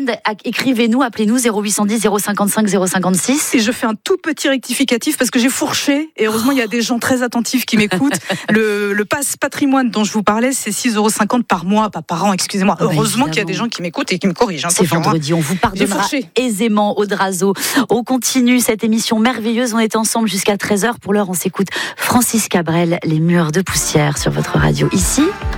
écrivez-nous, appelez-nous 0810 055 056. Et je fais un tout petit rectificatif parce que j'ai fourché et heureusement il y a des gens très attentifs qui m'écoutent. Le pass patrimoine dont je vous parlais, c'est 6,50 € par mois, pas par an, excusez-moi. Heureusement qu'il y a des gens qui m'écoutent et qui me corrigent. C'est vendredi, on vous pardonnera aisément, Aude Razeau. On continue cette émission merveilleuse, on est ensemble jusqu'à 13h. Pour l'heure, on s'écoute Francis Cabrel, Les Murs de poussière sur votre radio. Ici,